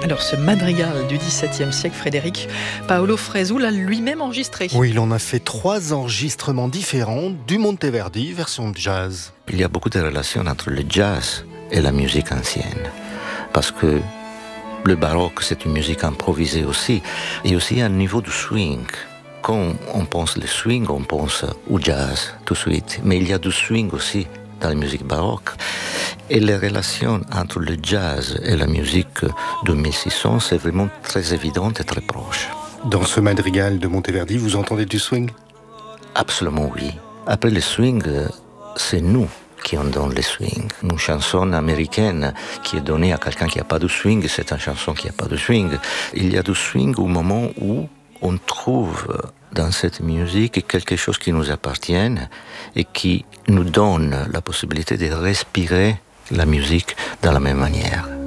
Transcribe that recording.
Alors ce madrigal du XVIIe siècle, Frédéric, Paolo Fresu l'a lui-même enregistré. Oui, il en a fait 3 enregistrements différents du Monteverdi, version jazz. Il y a beaucoup de relations entre le jazz et la musique ancienne, parce que le baroque, c'est une musique improvisée aussi, et aussi à un niveau du swing. Quand on pense le swing, on pense au jazz tout de suite, mais il y a du swing aussi dans la musique baroque. Et les relations entre le jazz et la musique de 1600, c'est vraiment très évident et très proche. Dans ce madrigal de Monteverdi, vous entendez du swing ? Absolument oui. Après le swing, c'est nous qui en donne le swing. Une chanson américaine qui est donnée à quelqu'un qui n'a pas de swing, c'est une chanson qui n'a pas de swing. Il y a du swing au moment où on trouve dans cette musique quelque chose qui nous appartient et qui nous donne la possibilité de respirer la musique de la même manière.